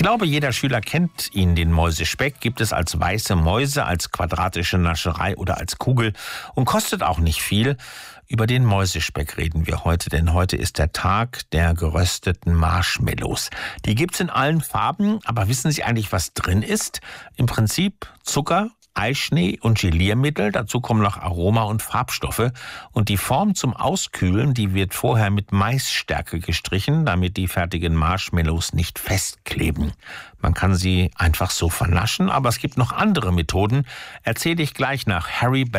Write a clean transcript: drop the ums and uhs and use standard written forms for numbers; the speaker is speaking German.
Ich glaube, jeder Schüler kennt ihn, den Mäusespeck. Gibt es als weiße Mäuse, als quadratische Nascherei oder als Kugel und kostet auch nicht viel. Über den Mäusespeck reden wir heute, denn heute ist der Tag der gerösteten Marshmallows. Die gibt's in allen Farben, aber wissen Sie eigentlich, was drin ist? Im Prinzip Zucker, Eischnee und Geliermittel, dazu kommen noch Aroma und Farbstoffe. Und die Form zum Auskühlen, die wird vorher mit Maisstärke gestrichen, damit die fertigen Marshmallows nicht festkleben. Man kann sie einfach so vernaschen, aber es gibt noch andere Methoden. Erzähle ich gleich nach Harry